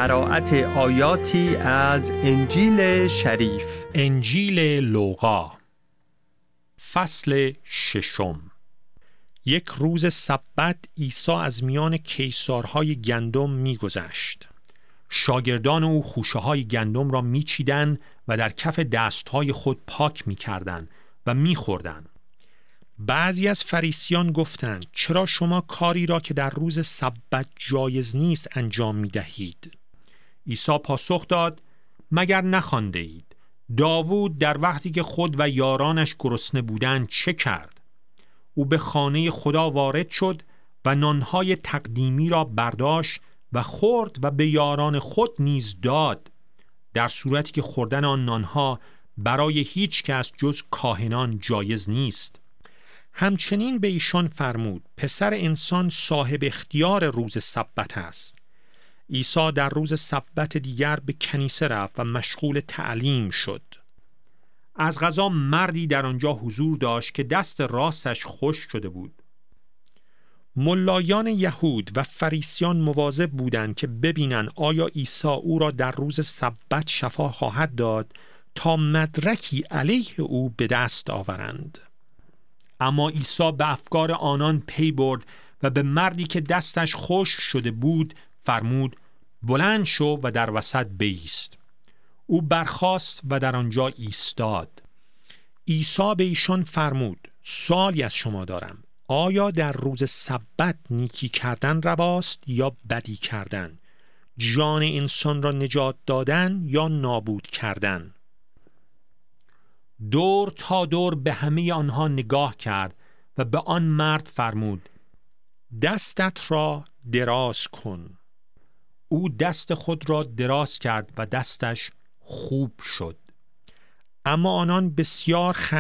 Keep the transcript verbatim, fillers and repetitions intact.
قرائت آیاتی از انجیل شریف. انجیل لوقا فصل ششم. یک روز سبت عیسی از میان کیسارهای گندم می‌گذشت. شاگردان او خوشه‌های گندم را می‌چیدند و در کف دست‌های خود پاک می‌کردند و می‌خوردند. بعضی از فریسیان گفتند: چرا شما کاری را که در روز سبت جایز نیست انجام می‌دهید؟ عیسی پاسخ داد: مگر نخوانده اید داوود در وقتی که خود و یارانش گرسنه بودند چه کرد؟ او به خانه خدا وارد شد و نانهای تقدیمی را برداشت و خورد و به یاران خود نیز داد، در صورتی که خوردن آن نانها برای هیچ کس جز کاهنان جایز نیست. همچنین به ایشان فرمود: پسر انسان صاحب اختیار روز سبت است. عیسی در روز سبت دیگر به کنیسه رفت و مشغول تعلیم شد. از قضا مردی در آنجا حضور داشت که دست راستش خشک شده بود. ملایان یهود و فریسیان مواظب بودند که ببینند آیا عیسی او را در روز سبت شفا خواهد داد تا مدرکی علیه او به دست آورند. اما عیسی به افکار آنان پی برد و به مردی که دستش خشک شده بود فرمود: بلند شو و در وسط بایست. او برخاست و در آنجا ایستاد. عیسی به ایشان فرمود: سوالی از شما دارم، آیا در روز سبت نیکی کردن رواست یا بدی کردن؟ جان انسان را نجات دادن یا نابود کردن؟ دور تا دور به همه آنها نگاه کرد و به آن مرد فرمود: دستت را دراز کن. او دست خود را دراز کرد و دستش خوب شد. اما آنان بسیار خندیدند